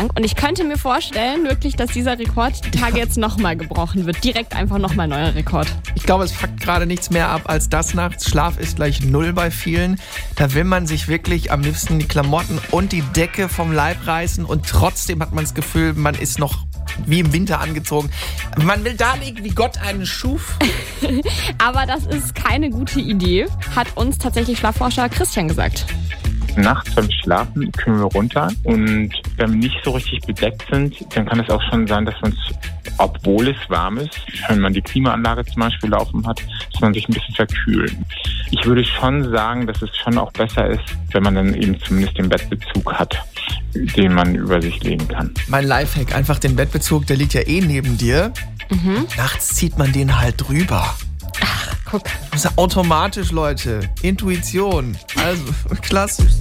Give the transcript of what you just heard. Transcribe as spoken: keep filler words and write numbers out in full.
lang. Und ich könnte mir vorstellen, wirklich, dass dieser Rekord die Tage jetzt nochmal gebrochen wird. Direkt einfach nochmal neuer Rekord. Ich glaube, es fuckt gerade nichts mehr ab als das nachts. Schlaf ist gleich null bei vielen. Da will man sich wirklich am liebsten die Klamotten und die Decke vom Leib reißen und trotzdem hat man das Gefühl, man ist noch wie im Winter angezogen. Man will da liegen, wie Gott einen schuf. Aber das ist keine gute Idee, hat uns tatsächlich Schlafforscher Christian gesagt. Nachts beim Schlafen kühlen wir runter und wenn wir nicht so richtig bedeckt sind, dann kann es auch schon sein, dass man es, obwohl es warm ist, wenn man die Klimaanlage zum Beispiel laufen hat, dass man sich ein bisschen verkühlt. Ich würde schon sagen, dass es schon auch besser ist, wenn man dann eben zumindest den Bettbezug hat, den man über sich legen kann. Mein Lifehack, einfach den Bettbezug, der liegt ja eh neben dir. Mhm. Nachts zieht man den halt drüber. Ach, guck. Das ist ja automatisch, Leute. Intuition. Also, klassisch.